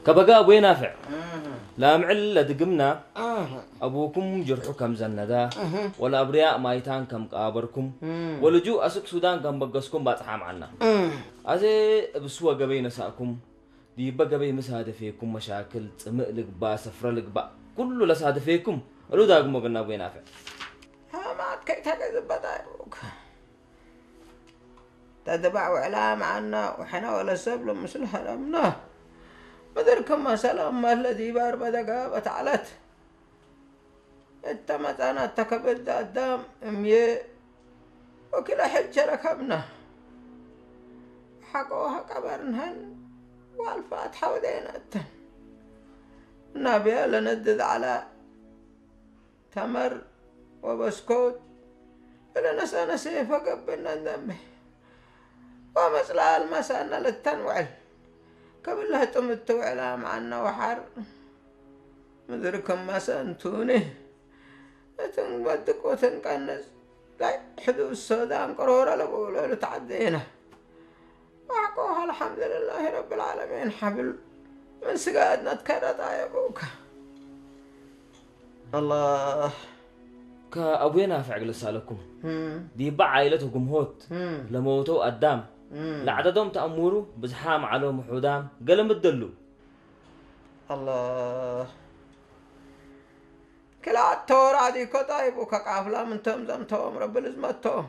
كبقى أبوي نافع لا معل دقمنا أبوكم جرحو كم زندا ولا أبرياء مايتان كم قابركم ولا جو أسك سودان كم بقصكم باتحام عنا أزي بسوا قبي نساكم دي بقى قبي مساعدة فيكم مشاكل تمقلق با سفرلق با كله لساعدة فيكم لو داقم قلنا أبوي نافع ما كي تكذب بطايبك تدبع وعلام عنا وحنا ولا سبل مثل حرمنا بدركم ما سلام ما الذي بار بدقا بتعلت التمت أنا تكبد الدام ميه وكلا حج ركبنا حقوها قبرنهن والفاتحة ودينتن النبي لندد على تمر وبسكوت إلا نسانا سيفا قبلنا ندمي ومثلا المسانا للتنوعل قبل لها تمتوا على معنا وحر مدركم ما سنتوني تنبدك وتنقنز لا حدود السودان قرورة لقولوا لتعدينا وحقوها الحمد لله رب العالمين حبل من سقادنا تكرت يا ابوك الله كأبوي نافع لسالكم دي بع عائلتكم هوت لموتوا قدام لعددهم تأمروا بزحام عليهم حدام قلم الدلو الله كلا التورا دي كطايب وكقافلا من تمزم توم رب العزمت توم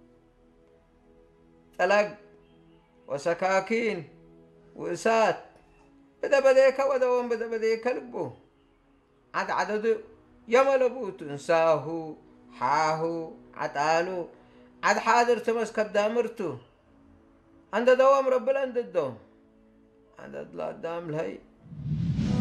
طلق وسكاكين وإسات بديك ودوم بديك لبو عدد يملبو تنساهو حاهو عطالو عد حاضر تمسك بدامرتو عند دوام رب العند الدوم عند لا دام لهي